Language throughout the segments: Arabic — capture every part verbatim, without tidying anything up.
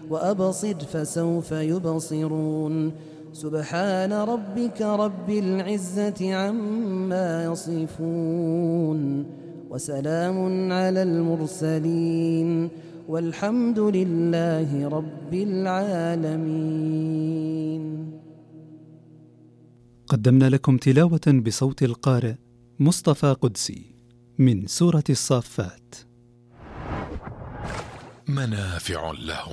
وأبصر فسوف يبصرون سبحان ربك رب العزة عما يصفون وسلام على المرسلين والحمد لله رب العالمين. قدمنا لكم تلاوة بصوت القارئ مصطفى قدسي من سورة الصافات. منافع لهم.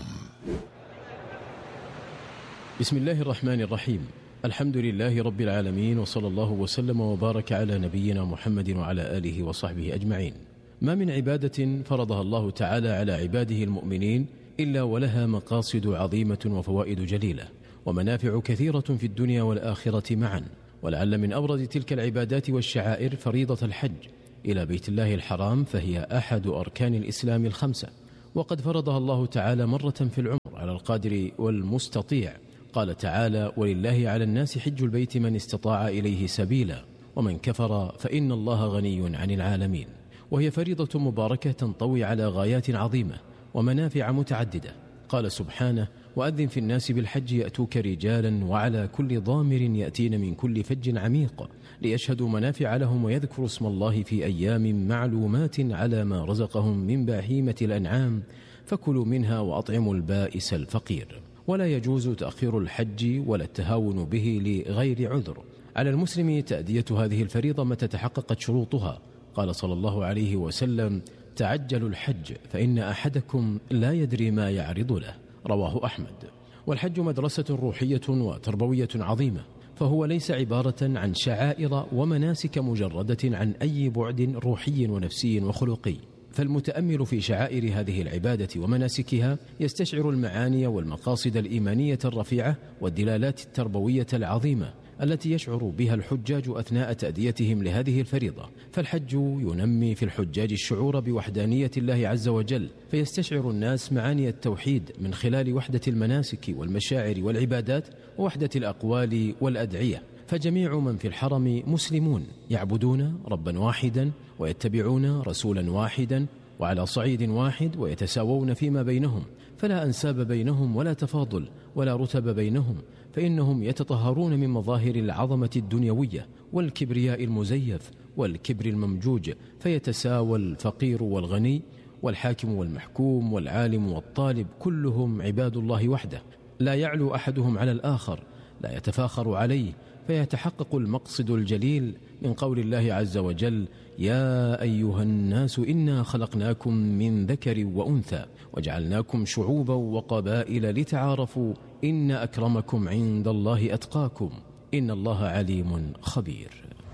بسم الله الرحمن الرحيم. الحمد لله رب العالمين، وصلى الله وسلم وبارك على نبينا محمد وعلى آله وصحبه أجمعين. ما من عبادة فرضها الله تعالى على عباده المؤمنين إلا ولها مقاصد عظيمة وفوائد جليلة ومنافع كثيرة في الدنيا والآخرة معا. ولعل من أبرز تلك العبادات والشعائر فريضة الحج إلى بيت الله الحرام، فهي أحد أركان الإسلام الخمسة، وقد فرضها الله تعالى مرة في العمر على القادر والمستطيع. قال تعالى: ولله على الناس حج البيت من استطاع إليه سبيلا ومن كفر فإن الله غني عن العالمين. وهي فريضة مباركة تنطوي على غايات عظيمة ومنافع متعددة. قال سبحانه: وأذن في الناس بالحج يأتوك رجالا وعلى كل ضامر يأتين من كل فج عميق ليشهدوا منافع لهم ويذكروا اسم الله في أيام معلومات على ما رزقهم من بهيمة الأنعام فكلوا منها وأطعموا البائس الفقير. ولا يجوز تأخير الحج ولا التهاون به لغير عذر. على المسلم تأدية هذه الفريضة متى تحققت شروطها. قال صلى الله عليه وسلم: تعجلوا الحج فإن أحدكم لا يدري ما يعرض له. رواه أحمد. والحج مدرسة روحية وتربوية عظيمة، فهو ليس عبارة عن شعائر ومناسك مجردة عن أي بعد روحي ونفسي وخلقي. فالمتأمل في شعائر هذه العبادة ومناسكها يستشعر المعاني والمقاصد الإيمانية الرفيعة والدلالات التربوية العظيمة التي يشعر بها الحجاج أثناء تأديتهم لهذه الفريضة. فالحج ينمي في الحجاج الشعور بوحدانية الله عز وجل، فيستشعر الناس معاني التوحيد من خلال وحدة المناسك والمشاعر والعبادات ووحدة الأقوال والأدعية. فجميع من في الحرم مسلمون يعبدون ربا واحدا ويتبعون رسولا واحدا وعلى صعيد واحد ويتساوون فيما بينهم، فلا أنساب بينهم ولا تفاضل ولا رتب بينهم، فإنهم يتطهرون من مظاهر العظمة الدنيوية والكبرياء المزيف والكبر الممجوج، فيتساوى الفقير والغني والحاكم والمحكوم والعالم والطالب، كلهم عباد الله وحده، لا يعلو أحدهم على الآخر، لا يتفاخر عليه. فيتحقق المقصد الجليل من قول الله عز وجل: يا أيها الناس إنا خلقناكم من ذكر وأنثى وجعلناكم شعوبا وقبائل لتعارفوا إن أكرمكم عند الله أتقاكم إن الله عليم خبير.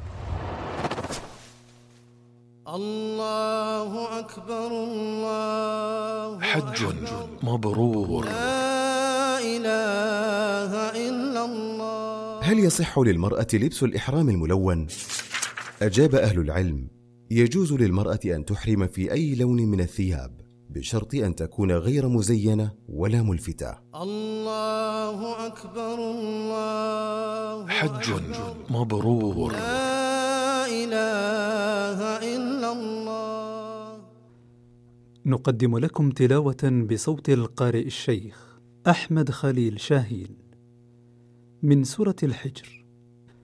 الله أكبر الله حج مبرور. لا إله إلا الله. هل يصح للمرأة لبس الإحرام الملون؟ أجاب أهل العلم: يجوز للمرأة أن تحرم في أي لون من الثياب بشرط أن تكون غير مزينة ولا ملفتة. الله أكبر الله حج مبرور. لا إله إلا الله. نقدم لكم تلاوة بصوت القارئ الشيخ أحمد خليل شاهين من سورة الحجر.